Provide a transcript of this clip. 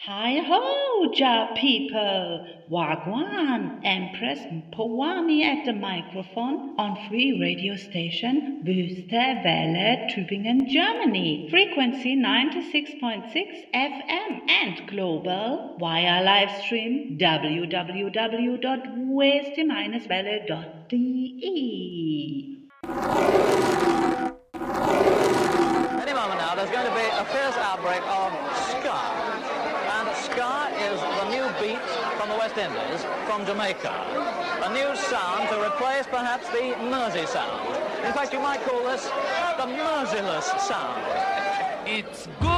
Hi-ho, Ja people! Wagwan, Empress Powami at the microphone on free radio station Wüste Welle, Tübingen, Germany. Frequency 96.6 FM and global via live stream www.weste-welle.de. Any moment now, there's going to be a fierce outbreak of ska. And ska is the new beat from the West Indies, from Jamaica. A new sound to replace perhaps the Mersey sound. In fact, you might call this the Merciless sound. It's good.